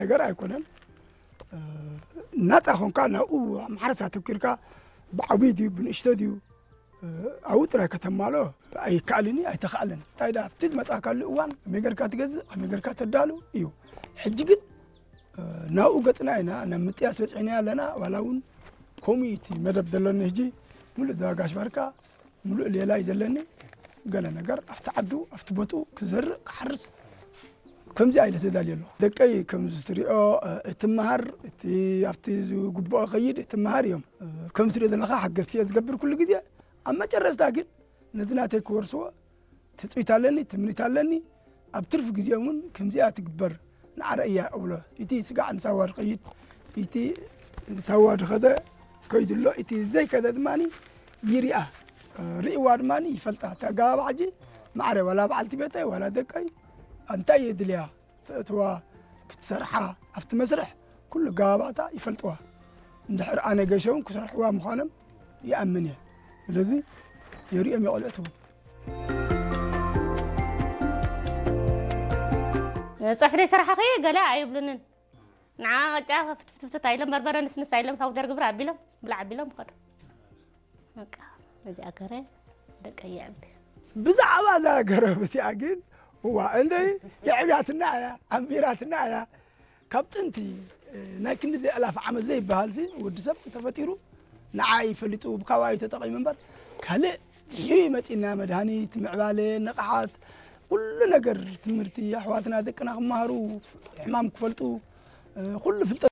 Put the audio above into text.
ነገር ኣይኮነን ናፃ ኾንካ ናብኡ ማሕረሳ ተኪርካ ብዓብይ ድዩ ብንእሽቶ ድዩ ኣብኡ ጥራይ ከተማሎ ኣይከኣልኒ ኣይተኸኣልን እንታይ ዳ ኣብቲ ዝመፃካሉ እዋን ከመይ ጌርካ ትገዝእ ከመይ ጌርካ ተዳሉ እዩ ሕጂ ግን ናብኡ ገፅና ኢና ናብ ምጥያስ በፅዕና ኣለና ዋላ እውን ኮሚቲ መደብ ዘለኒ ሕጂ ሙሉእ ዘባጋሽ ባርካ ሙሉእ ሌላ እዩ ዘለኒ ገለ ነገር ኣብቲ ዓዱ ኣብቲ ቦትኡ ክዘርእ ክሓርስ ከምዚ ዓይነት ተዳልዩ ኣሎ ደቀይ ከምዚ ትሪኦ እትመሃር እቲ ኣብቲ ዝግብኦ ኸይድ እትመሃር እዮም ከምዚ ትሪኦ ዘለኻ ሓገዝቲ እየ ዝገብር ኩሉ ግዜ ኣብ መጨረስታ ግን ነዚ ናተይ ክወርስዎ ትፅቢት ኣለኒ ትምኒት ኣለኒ ኣብ ትርፊ ግዜ እውን ከምዚኣ ትግበር ንዓረ እያ እብሎ እቲ ስጋዕ ንሳዋድ ኸይድ እቲ ሳዋድ ኸደ ከይድሎ እቲ ዘይከደ ድማኒ ይሪኣ ርእዋ ድማኒ ይፈልጣ ተጋባ ሕጂ ማዕረ ዋላ በዓልቲ ቤተይ ዋላ ደቀይ እንታይ የድልያ ተእትዋ ክትሰርሓ ኣብቲ መስርሕ ኩሉ ጋባታ ይፈልጥዋ እንድሕር ኣነ ገሸውን ክሰርሕዋ ምዃኖም ይኣምን እየ ስለዚ የሪኦም የቆልዑት እውን ፀሕሪ ስራሕኺ ገለ ኣይብሉንን ንዓ ቅጫ ፍትፍትፍት ኣይሎም በርበረ ንስንስ ኣይሎም ካብ ደርግብር ኣቢሎም ብላዕ ኣቢሎም ከዱ በቃ እዚኣ ገረ ደቀይ ይዕቢ ብዛዕባ እዛ ገረ በዚኣ ግን هو عندي يعبياتنا يا أميراتنا يا كابتنتي لكن زي ألاف عام زي بهالزي ودسب تفتيرو نعاي فلتو بكواي تتقي منبر كله يريمت إننا مدهاني تمعبالي نقحات كل نجر تمرتي حواتنا دكنا مهرو حمام كفلتو كل فلت